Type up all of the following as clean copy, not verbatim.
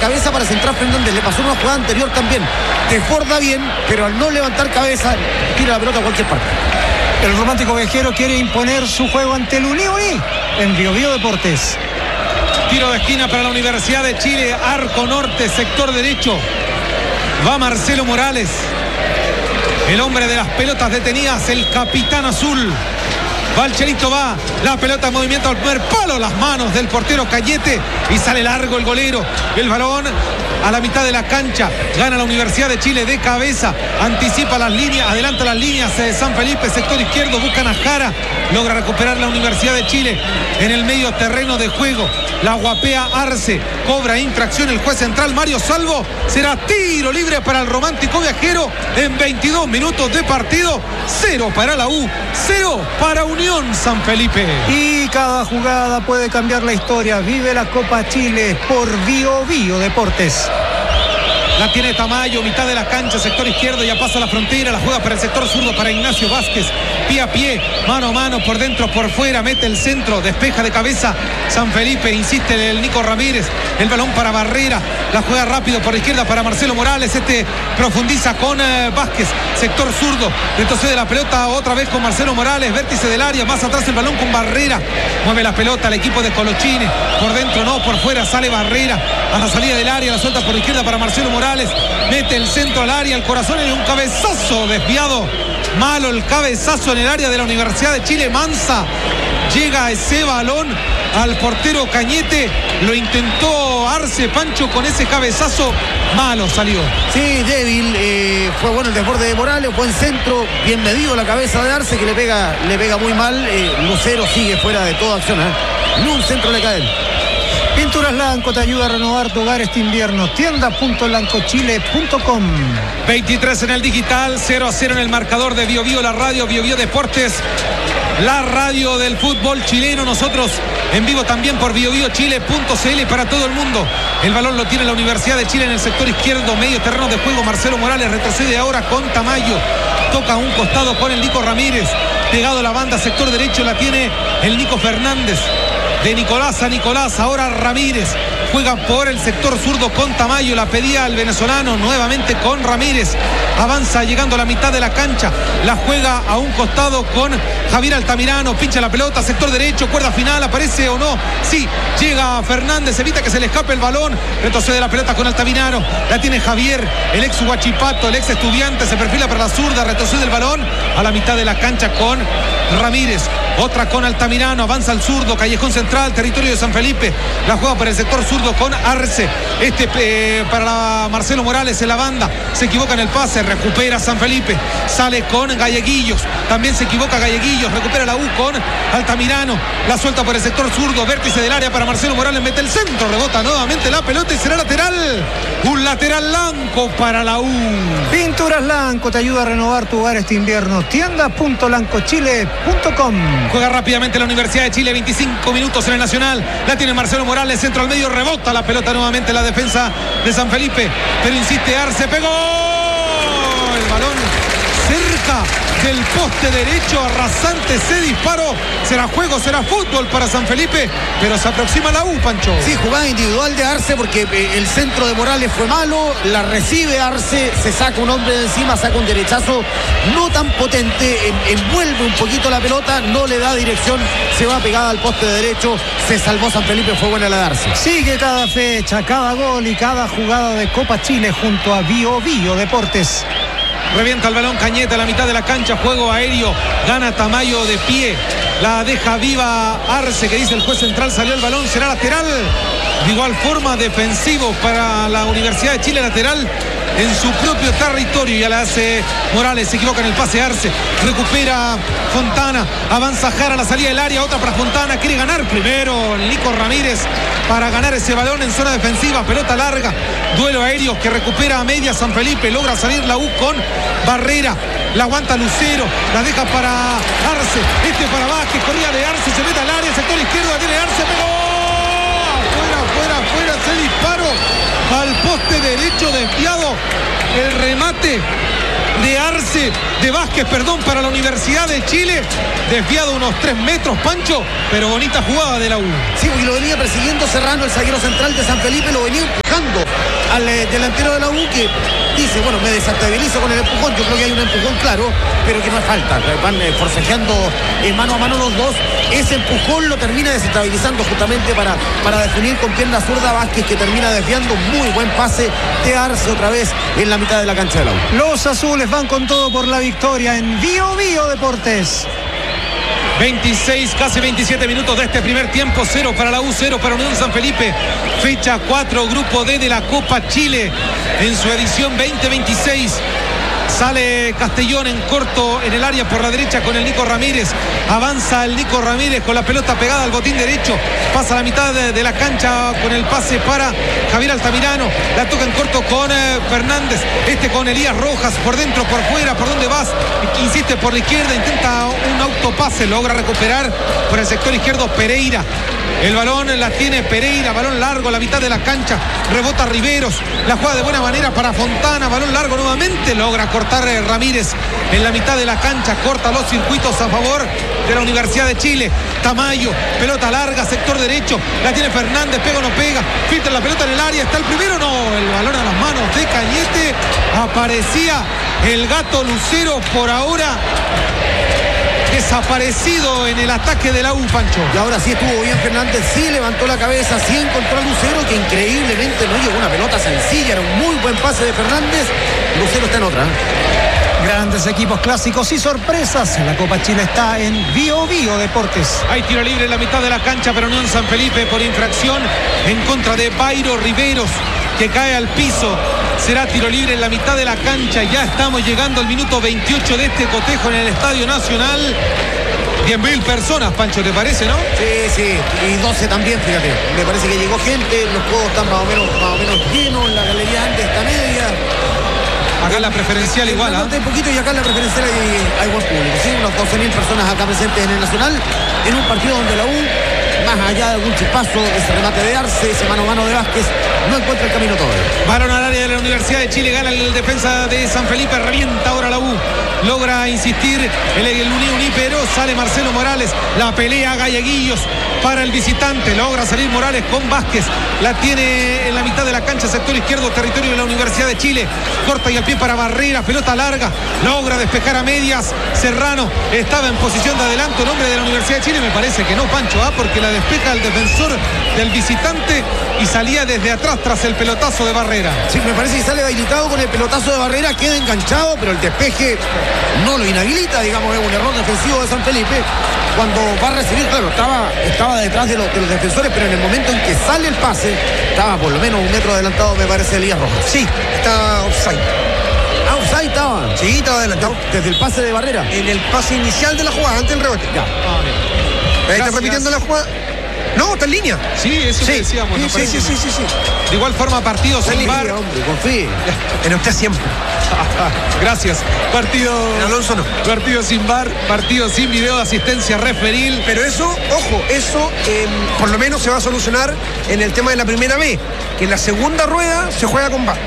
cabeza para centrar Fernández. Le pasó una jugada anterior también. Desborda bien, pero al no levantar cabeza, tira la pelota a cualquier parte. El Romántico Viajero quiere imponer su juego ante el Unión en Bio Bio Deportes. Tiro de esquina para la Universidad de Chile, arco norte, sector derecho. Va Marcelo Morales, el hombre de las pelotas detenidas, el capitán azul. Va el Chelito, va la pelota en movimiento al primer palo, las manos del portero Cañete y sale largo el golero. El balón a la mitad de la cancha, gana la Universidad de Chile de cabeza, anticipa las líneas, adelanta las líneas de San Felipe, sector izquierdo, buscan a Jara, logra recuperar la Universidad de Chile en el medio terreno de juego. La guapea Arce, cobra infracción el juez central Mario Salvo, será tiro libre para el Romántico Viajero en 22 minutos de partido. 0 para la U, 0 para Unión San Felipe. Y cada jugada puede cambiar la historia. Vive la Copa Chile por Bio Bio Deportes. La tiene Tamayo, mitad de la cancha, sector izquierdo, ya pasa la frontera, la juega para el sector zurdo, para Ignacio Vázquez, pie a pie, mano a mano, por dentro, por fuera, mete el centro, despeja de cabeza San Felipe, insiste el Nico Ramírez, el balón para Barrera, la juega rápido por izquierda para Marcelo Morales, profundiza con Vázquez, sector zurdo, retrocede la pelota otra vez con Marcelo Morales, vértice del área, más atrás el balón con Barrera, mueve la pelota al equipo de Colochini, por dentro no, por fuera sale Barrera, a la salida del área, la suelta por izquierda para Marcelo Morales, mete el centro al área, el corazón en un cabezazo desviado, malo el cabezazo en el área de la Universidad de Chile. Mansa llega ese balón al portero Cañete, lo intentó Arce, Pancho, con ese cabezazo, malo salió. Sí, débil, fue bueno el desborde de Morales, buen centro, bien medido la cabeza de Arce, que le pega muy mal. Lucero sigue fuera de toda acción, ni un centro le cae. Pinturas Lanco te ayuda a renovar tu hogar este invierno. Tienda.lancochile.com. 23 en el digital, 0-0 en el marcador de Bio Bio, la radio Bio Bio Deportes, la radio del fútbol chileno. Nosotros en vivo también por biobiochile.cl para todo el mundo. El balón lo tiene la Universidad de Chile en el sector izquierdo, medio terreno de juego. Marcelo Morales retrocede ahora con Tamayo, toca a un costado con el Nico Ramírez, pegado a la banda, sector derecho la tiene el Nico Fernández. De Nicolás a Nicolás, ahora Ramírez, juega por el sector zurdo con Tamayo, la pedía el venezolano, nuevamente con Ramírez, avanza llegando a la mitad de la cancha, la juega a un costado con Javier Altamirano, pincha la pelota, sector derecho, cuerda final, aparece o no, sí, llega Fernández, evita que se le escape el balón, retrocede la pelota con Altamirano, la tiene Javier, el ex Huachipato, el ex Estudiante, se perfila para la zurda, retrocede el balón a la mitad de la cancha con Ramírez, otra con Altamirano, avanza al zurdo, callejón central, territorio de San Felipe, la juega por el sector zurdo con Arce, para Marcelo Morales en la banda, se equivoca en el pase, recupera San Felipe, sale con Galleguillos, también se equivoca Galleguillos, recupera la U con Altamirano, la suelta por el sector zurdo, vértice del área para Marcelo Morales, mete el centro, rebota nuevamente la pelota y será lateral, un lateral blanco para la U. Pinturas Lanco te ayuda a renovar tu hogar este invierno. Tienda.lancochile.com. Juega rápidamente la Universidad de Chile, 25 minutos en el Nacional, la tiene Marcelo Morales, centro al medio, rebota la pelota nuevamente la defensa de San Felipe, pero insiste Arce, pegó el balón cerca del poste derecho, arrasante ese disparo, será juego, será fútbol para San Felipe, pero se aproxima la U, Pancho. Sí, jugada individual de Arce porque el centro de Morales fue malo, la recibe Arce, se saca un hombre de encima, saca un derechazo no tan potente, envuelve un poquito la pelota, no le da dirección, se va pegada al poste derecho, se salvó San Felipe, fue buena la de Arce. Sigue cada fecha, cada gol y cada jugada de Copa Chile junto a Bio Bio Deportes. Revienta el balón Cañete a la mitad de la cancha, juego aéreo, gana Tamayo de pie, la deja viva Arce, que dice el juez central, salió el balón, será lateral, de igual forma defensivo para la Universidad de Chile, lateral en su propio territorio, ya la hace Morales, se equivoca en el pase Arce, recupera Fontana, avanza Jara a la salida del área, otra para Fontana, quiere ganar primero Nico Ramírez para ganar ese balón en zona defensiva, pelota larga, duelo aéreo que recupera a media San Felipe, logra salir la U con Barrera, la aguanta Lucero, la deja para Arce, para Vázquez, corría de Arce, se mete al área, sector izquierdo, la tiene Arce, pegó, afuera, ese disparo al poste derecho desviado, el remate de Arce, de Vázquez, para la Universidad de Chile, desviado unos 3 metros, Pancho, pero bonita jugada de la U. Sí, porque lo venía persiguiendo Serrano, el zaguero central de San Felipe, lo venía buscando al delantero de la U, que dice, bueno, me desestabilizo con el empujón. Yo creo que hay un empujón claro, pero que no es falta. Van forcejeando mano a mano los dos. Ese empujón lo termina desestabilizando justamente para definir con pierna zurda Vázquez, que termina desviando. Muy buen pase de Arce otra vez en la mitad de la cancha de la U. Los azules van con todo por la victoria en Bio Bio Deportes. 26, casi 27 minutos de este primer tiempo. 0 para la U, 0 para Unión San Felipe. Fecha 4, Grupo D de la Copa Chile en su edición 2026. Sale Castellón en corto en el área por la derecha con el Nico Ramírez. Avanza el Nico Ramírez con la pelota pegada al botín derecho. Pasa a la mitad de la cancha con el pase para Javier Altamirano. La toca en corto con Fernández. Con Elías Rojas por dentro, por fuera. ¿Por dónde vas? Insiste por la izquierda. Intenta un autopase. Logra recuperar por el sector izquierdo Pereira. El balón la tiene Pereira, balón largo a la mitad de la cancha, rebota Riveros, la juega de buena manera para Fontana, balón largo nuevamente, logra cortar Ramírez en la mitad de la cancha, corta los circuitos a favor de la Universidad de Chile. Tamayo, pelota larga, sector derecho, la tiene Fernández, pega o no pega, filtra la pelota en el área, está el primero, no, el balón a las manos de Cañete, aparecía el Gato Lucero por ahora desaparecido en el ataque de la U, Pancho. Y ahora sí estuvo bien Fernández, sí levantó la cabeza, sí encontró a Lucero, que increíblemente no llegó una pelota sencilla, era un muy buen pase de Fernández. Lucero está en otra. Grandes equipos clásicos y sorpresas. La Copa Chile está en Bio Bio Deportes. Hay tiro libre en la mitad de la cancha para Unión San Felipe por infracción en contra de Bairo Riveros, que cae al piso. Será tiro libre en la mitad de la cancha. Ya estamos llegando al minuto 28 de este cotejo en el Estadio Nacional. 10.000 personas, Pancho, ¿te parece, no? Sí, y 12 también, fíjate. Me parece que llegó gente, los juegos están más o menos llenos, la galería antes está media. Acá la preferencial igual, ¿ah? Un poquito y acá en la preferencial hay buen público, ¿sí? Unos 12.000 personas acá presentes en el Nacional, en un partido donde la U, más allá de algún chispazo, ese remate de Arce, ese mano a mano de Vázquez, no encuentra el camino todavía. Balón al área de la Universidad de Chile, gana el defensa de San Felipe, revienta ahora la U, logra insistir el Uni, pero sale Marcelo Morales, la pelea Galleguillos para el visitante, logra salir Morales con Vázquez, la tiene en la mitad de la cancha, sector izquierdo, territorio de la Universidad de Chile, corta y al pie para Barrera, pelota larga, logra despejar a medias, Serrano estaba en posición de adelanto, el hombre de la Universidad de Chile, me parece que no, Pancho, porque la despeja el defensor del visitante y salía desde atrás tras el pelotazo de Barrera. Sí, me parece que sale habilitado con el pelotazo de Barrera, queda enganchado, pero el despeje no lo inhabilita, digamos, es un error defensivo de San Felipe. Cuando va a recibir, claro, estaba detrás de los defensores, pero en el momento en que sale el pase, estaba por lo menos un metro adelantado, me parece, Elías Rojas. Sí, está offside. Ah, offside estaba. Sí, estaba adelantado. Desde el pase de Barrera. En el pase inicial de la jugada, antes del rebote. Ya. Ahí está repitiendo la jugada. No, está en línea. Sí, eso sí, decíamos. Sí. De igual forma, partido sin VAR. Hombre, confíe. En usted siempre. Gracias. En Alonso no. Partido sin VAR, partido sin video de asistencia referil. Pero eso, ojo, por lo menos se va a solucionar en el tema de la primera vez, que en la segunda rueda se juega con VAR.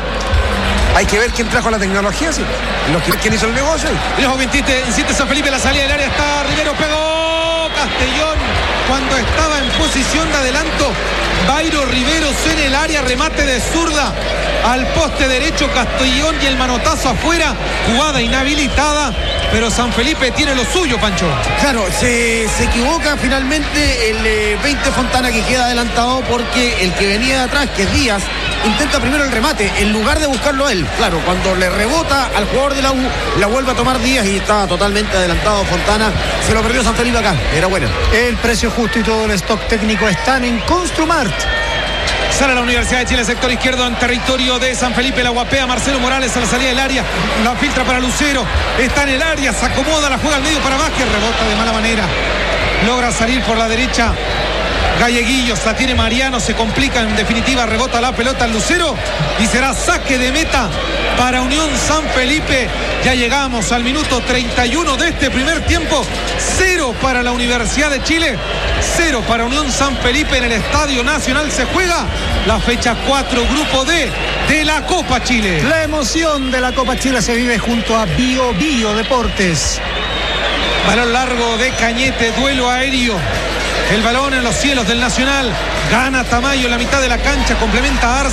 Hay que ver quién trajo la tecnología, sí. ¿Quién hizo el negocio? Y ojo, insiste San Felipe, la salida del área está Rivero, pegó Castellón cuando estaba en posición de adelanto. Bairo Riveros en el área, remate de zurda al poste derecho, Castellón y el manotazo afuera, jugada inhabilitada, pero San Felipe tiene lo suyo, Pancho. Claro, se equivoca finalmente el 20 Fontana, que queda adelantado porque el que venía de atrás, que es Díaz, intenta primero el remate en lugar de buscarlo a él. Claro, cuando le rebota al jugador de la U, la vuelve a tomar Díaz y estaba totalmente adelantado Fontana. Se lo perdió San Felipe acá, era buena. El precio justo y todo el stock técnico están en Construmart. Sale la Universidad de Chile, sector izquierdo en territorio de San Felipe, la guapea Marcelo Morales a la salida del área, la filtra para Lucero, está en el área, se acomoda, la juega al medio para Vázquez, rebota de mala manera, logra salir por la derecha Galleguillos, la tiene Mariano, se complica, en definitiva rebota la pelota al Lucero y será saque de meta para Unión San Felipe. Ya llegamos al minuto 31 de este primer tiempo. 0 para la Universidad de Chile, 0 para Unión San Felipe. En el Estadio Nacional se juega la fecha 4, Grupo D de la Copa Chile. La emoción de la Copa Chile se vive junto a Bio Bio Deportes. Balón largo de Cañete, duelo aéreo. El balón en los cielos del Nacional. Gana Tamayo en la mitad de la cancha, complementa a Arce.